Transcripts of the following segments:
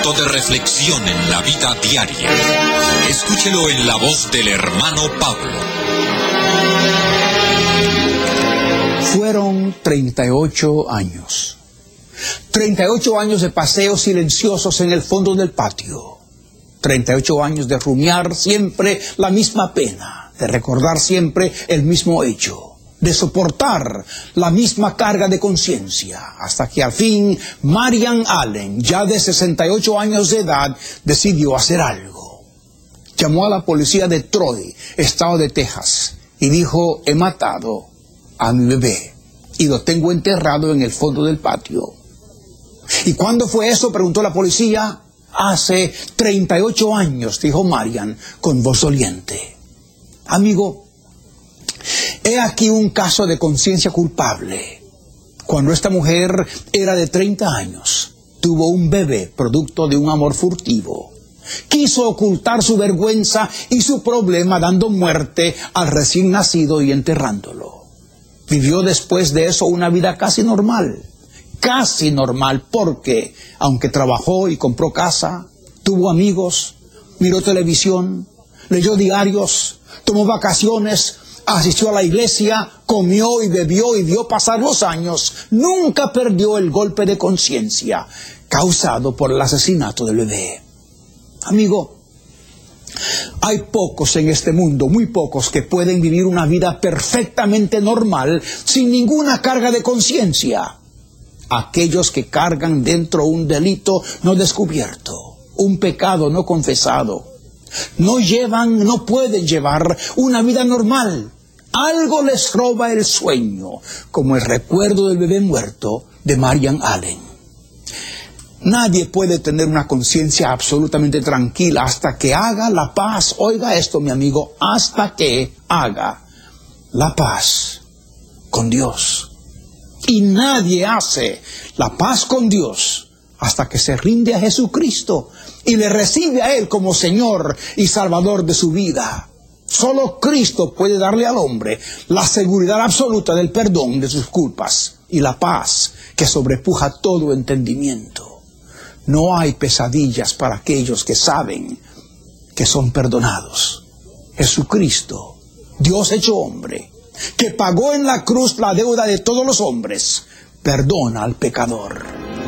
De reflexión en la vida diaria. Escúchelo en la voz del hermano Pablo. Fueron 38 años. 38 años de paseos silenciosos en el fondo del patio. 38 años de rumiar siempre la misma pena, de recordar siempre el mismo hecho, de soportar la misma carga de conciencia, hasta que al fin Marian Allen, ya de 68 años de edad, decidió hacer algo. Llamó a la policía de Troy, estado de Texas, y dijo: he matado a mi bebé y lo tengo enterrado en el fondo del patio. ¿Y cuándo fue eso?, preguntó la policía. Hace 38 años, dijo Marian con voz doliente. Amigo, he aquí un caso de conciencia culpable. Cuando esta mujer era de 30 años, tuvo un bebé producto de un amor furtivo. Quiso ocultar su vergüenza y su problema dando muerte al recién nacido y enterrándolo. Vivió después de eso una vida casi normal, porque aunque trabajó y compró casa, tuvo amigos, miró televisión, leyó diarios, tomó vacaciones, asistió a la iglesia, comió y bebió y vio pasar los años, nunca perdió el golpe de conciencia causado por el asesinato del bebé. Amigo, hay pocos en este mundo, muy pocos, que pueden vivir una vida perfectamente normal sin ninguna carga de conciencia. Aquellos que cargan dentro un delito no descubierto, un pecado no confesado, no pueden llevar una vida normal. Algo les roba el sueño, como el recuerdo del bebé muerto de Marian Allen. Nadie puede tener una conciencia absolutamente tranquila hasta que haga la paz. Oiga esto, mi amigo, hasta que haga la paz con Dios. Y nadie hace la paz con Dios hasta que se rinde a Jesucristo y le recibe a Él como Señor y Salvador de su vida. Solo Cristo puede darle al hombre la seguridad absoluta del perdón de sus culpas y la paz que sobrepuja todo entendimiento. No hay pesadillas para aquellos que saben que son perdonados. Jesucristo, Dios hecho hombre, que pagó en la cruz la deuda de todos los hombres, perdona al pecador.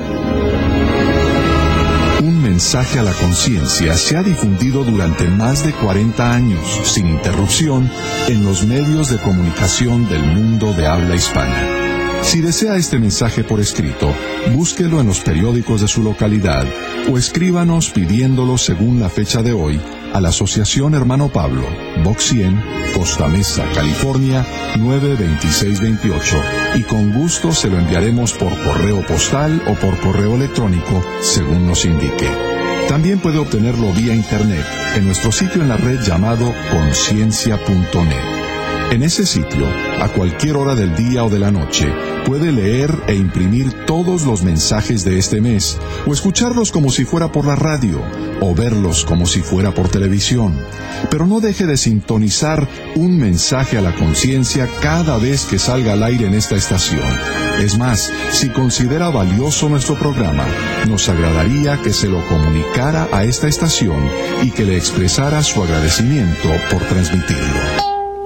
Un mensaje a la conciencia se ha difundido durante más de 40 años, sin interrupción, en los medios de comunicación del mundo de habla hispana. Si desea este mensaje por escrito, búsquelo en los periódicos de su localidad o escríbanos pidiéndolo según la fecha de hoy a la Asociación Hermano Pablo, Box 100, Costa Mesa, California, 92628, y con gusto se lo enviaremos por correo postal o por correo electrónico, según nos indique. También puede obtenerlo vía internet en nuestro sitio en la red llamado conciencia.net. En ese sitio, a cualquier hora del día o de la noche, puede leer e imprimir todos los mensajes de este mes, o escucharlos como si fuera por la radio, o verlos como si fuera por televisión. Pero no deje de sintonizar un mensaje a la conciencia cada vez que salga al aire en esta estación. Es más, si considera valioso nuestro programa, nos agradaría que se lo comunicara a esta estación y que le expresara su agradecimiento por transmitirlo.